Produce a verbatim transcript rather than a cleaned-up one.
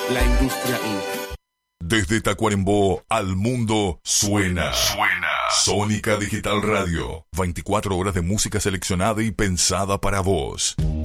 La Industria incorporated. Desde Tacuarembó al mundo suena. Suena. Sónica Digital Radio. veinticuatro horas de música seleccionada y pensada para vos.